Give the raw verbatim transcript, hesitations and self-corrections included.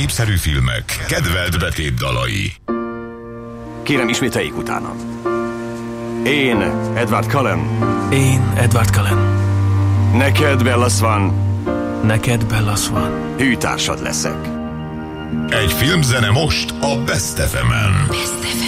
népszerű filmek, kedvelt betétdalai. Kérem, ismételjék utána. Én, Edward Cullen. Én, Edward Cullen. Neked, Bella Swan. Neked, Bella Swan. Hűtársad leszek. Egy filmzene most a Best ef emen.